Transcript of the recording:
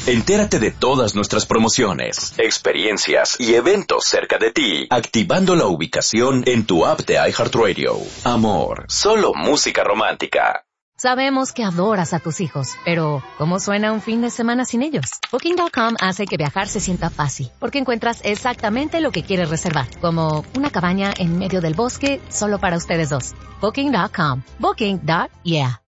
Entérate de todas nuestras promociones, experiencias y eventos cerca de ti, activando la ubicación en tu app de iHeartRadio. Amor, solo música romántica. Sabemos que adoras a tus hijos, pero ¿cómo suena un fin de semana sin ellos? Booking.com hace que viajar se sienta fácil, porque encuentras exactamente lo que quieres reservar, como una cabaña en medio del bosque solo para ustedes dos. Booking.com. Booking.yeah.